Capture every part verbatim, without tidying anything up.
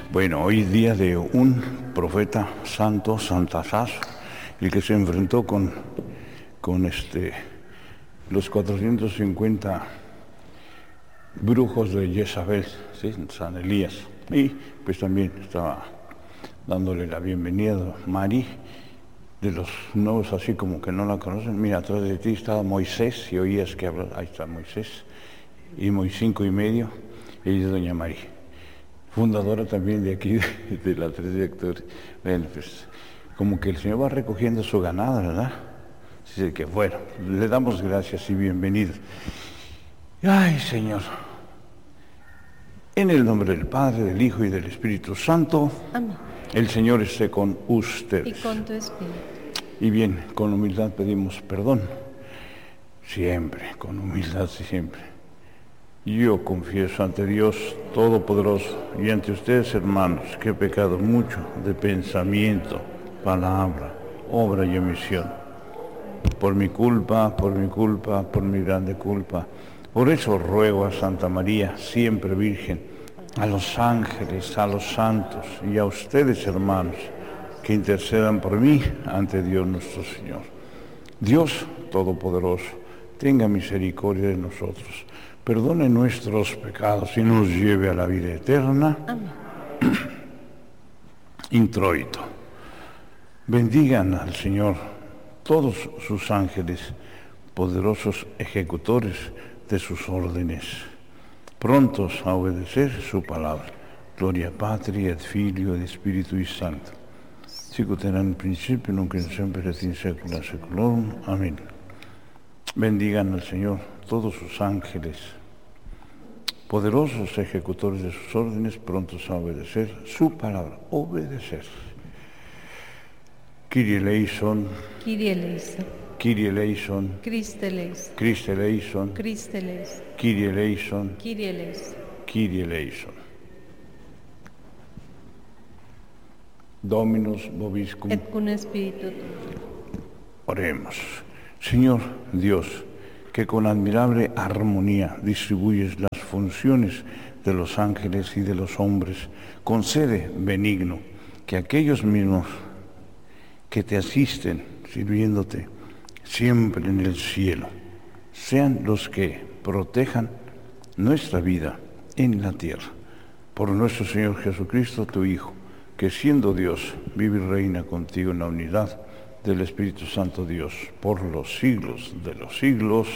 Bueno, hoy es día de un profeta santo, Santasás, el que se enfrentó con, con este, los cuatrocientos cincuenta brujos de Jezabel, ¿sí? San Elías. Y pues también estaba dándole la bienvenida a Mari, de los nuevos así como que no la conocen. Mira, atrás de ti estaba Moisés, si oías que hablas, ahí está Moisés, y Moisés cinco y medio, ella es doña Mari, fundadora también de aquí, de, de la tres de octubre. Bueno, pues como que el Señor va recogiendo su ganado, ¿verdad? Así que bueno, le damos gracias y bienvenidos. Ay, Señor, en el nombre del Padre, del Hijo y del Espíritu Santo. Amén. El Señor esté con ustedes. Y con tu espíritu. Y bien, con humildad pedimos perdón. Siempre, con humildad siempre. Yo confieso ante Dios Todopoderoso y ante ustedes, hermanos, que he pecado mucho de pensamiento, palabra, obra y omisión. Por mi culpa, por mi culpa, por mi grande culpa. Por eso ruego a Santa María, siempre Virgen, a los ángeles, a los santos y a ustedes, hermanos, que intercedan por mí ante Dios nuestro Señor. Dios Todopoderoso, tenga misericordia de nosotros, perdone nuestros pecados y nos lleve a la vida eterna. Amén. Introito. Bendigan al Señor todos sus ángeles, poderosos ejecutores de sus órdenes, prontos a obedecer su palabra. Gloria Patri et Filio et Spiritui Sancto. Sicut erat in principio, nunc in semper et in saecula saeculorum. Amén. Bendigan al Señor todos sus ángeles, poderosos ejecutores de sus órdenes, prontos a obedecer su palabra. Obedecer. Kyrie eleison. Kyrie eleison. Kyrie eleison. Christe eleison. Christe eleison. Christe eleison. Kyrie eleison. Kyrie eleison. Kyrie eleison. Dominus vobiscum. Et cum spiritu tuo. Oremos. Señor Dios, que con admirable armonía distribuyes las funciones de los ángeles y de los hombres, concede, benigno, que aquellos mismos que te asisten sirviéndote siempre en el cielo sean los que protejan nuestra vida en la tierra. Por nuestro Señor Jesucristo, tu Hijo, que siendo Dios, vive y reina contigo en la unidad del Espíritu Santo Dios, por los siglos de los siglos.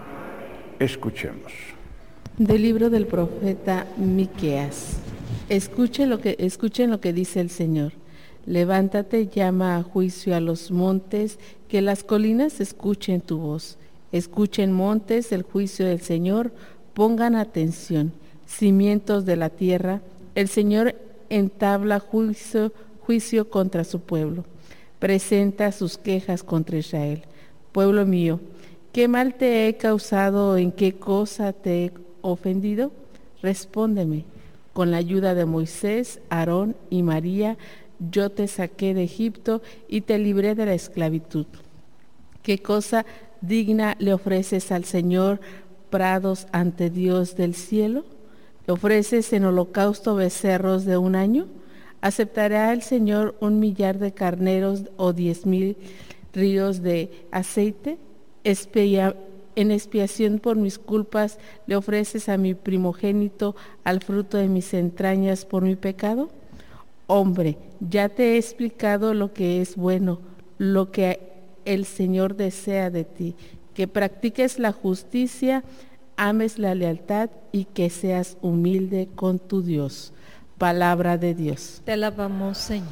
Escuchemos. Del libro del profeta Miqueas. Escuchen lo que, escuchen lo que dice el Señor. Levántate, llama a juicio a los montes, que las colinas escuchen tu voz. Escuchen montes el juicio del Señor, pongan atención. Cimientos de la tierra, el Señor entabla juicio, juicio contra su pueblo. Presenta sus quejas contra Israel. Pueblo mío, ¿qué mal te he causado? ¿En qué cosa te he ofendido? Respóndeme. Con la ayuda de Moisés, Aarón y María, yo te saqué de Egipto y te libré de la esclavitud. ¿Qué cosa digna le ofreces al Señor, prados ante Dios del cielo? ¿Le ofreces en holocausto becerros de un año? ¿Aceptará el Señor un millar de carneros o diez mil ríos de aceite? Espia, en expiación por mis culpas, ¿le ofreces a mi primogénito, al fruto de mis entrañas por mi pecado? Hombre, ya te he explicado lo que es bueno, lo que el Señor desea de ti, que practiques la justicia, ames la lealtad y que seas humilde con tu Dios. Palabra de Dios. Te alabamos, Señor.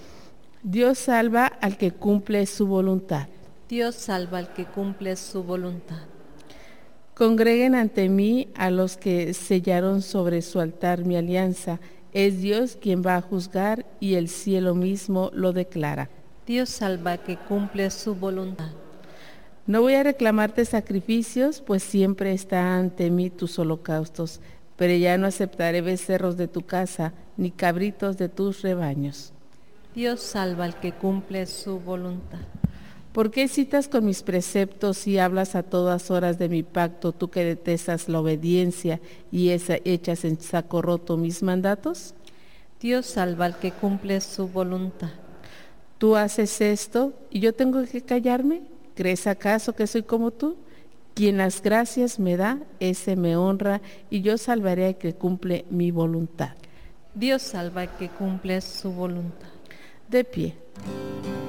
Dios salva al que cumple su voluntad. Dios salva al que cumple su voluntad. Congreguen ante mí a los que sellaron sobre su altar mi alianza. Es Dios quien va a juzgar y el cielo mismo lo declara. Dios salva al que cumple su voluntad. No voy a reclamarte sacrificios, pues siempre está ante mí tus holocaustos, pero ya no aceptaré becerros de tu casa, ni cabritos de tus rebaños. Dios salva al que cumple su voluntad. ¿Por qué citas con mis preceptos y hablas a todas horas de mi pacto, tú que detestas la obediencia y esa, echas en saco roto mis mandatos? Dios salva al que cumple su voluntad. ¿Tú haces esto y yo tengo que callarme? ¿Crees acaso que soy como tú? Quien las gracias me da, ese me honra, y yo salvaré al que cumple mi voluntad. Dios salva al que cumple su voluntad. De pie.